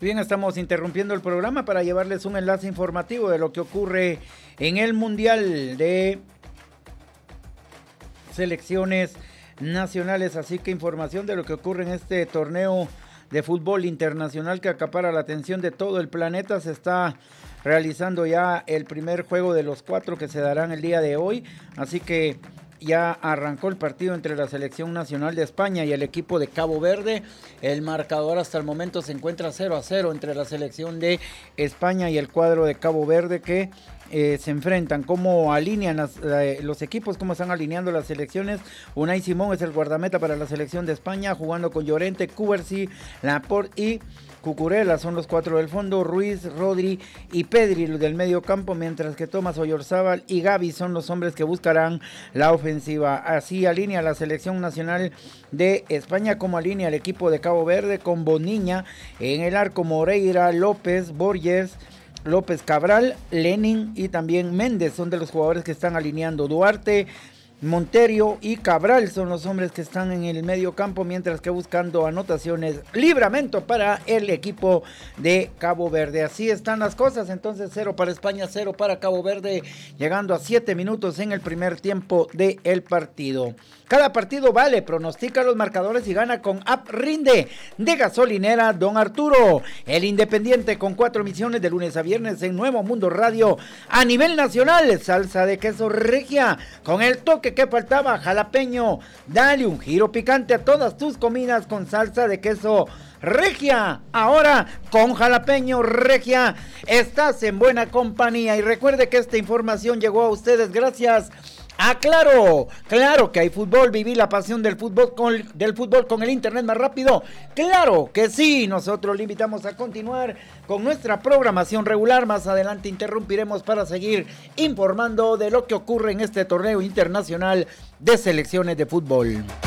Bien, estamos interrumpiendo el programa para llevarles un enlace informativo de lo que ocurre en el Mundial de Selecciones Nacionales, así que información de lo que ocurre en este torneo de fútbol internacional que acapara la atención de todo el planeta. Se está realizando ya el primer juego de los 4 que se darán el día de hoy, así que ya arrancó el partido entre la selección nacional de España y el equipo de Cabo Verde. El marcador hasta el momento se encuentra 0-0 entre la selección de España y el cuadro de Cabo Verde, que se enfrentan. Cómo alinean los equipos, cómo están alineando las selecciones. Unai Simón es el guardameta para la selección de España, jugando con Llorente, Cubarsí, Laporte y Cucurella. Son los 4 del fondo, Ruiz, Rodri y Pedri del medio campo, mientras que Tomás Oyarzábal y Gavi son los hombres que buscarán la ofensiva. Así alinea la selección nacional de España, como alinea el equipo de Cabo Verde, con Boniña en el arco, Moreira, López, Borges, López Cabral, Lenin y también Méndez son de los jugadores que están alineando. Duarte, Monterio y Cabral son los hombres que están en el medio campo, mientras que buscando anotaciones, Livramento para el equipo de Cabo Verde. Así están las cosas, entonces 0 para España, 0 para Cabo Verde, llegando a 7 minutos en el primer tiempo del partido. Cada partido vale, pronostica los marcadores y gana con App Rinde de Gasolinera Don Arturo. El Independiente, con 4 emisiones de lunes a viernes en Nuevo Mundo Radio a nivel nacional. Salsa de queso regia con el toque que faltaba, jalapeño. Dale un giro picante a todas tus comidas con salsa de queso regia. Ahora con jalapeño regia estás en buena compañía. Y recuerde que esta información llegó a ustedes gracias a Claro que hay fútbol. Viví la pasión del fútbol con el internet más rápido. Claro que sí. Nosotros le invitamos a continuar con nuestra programación regular. Más adelante interrumpiremos para seguir informando de lo que ocurre en este torneo internacional de selecciones de fútbol.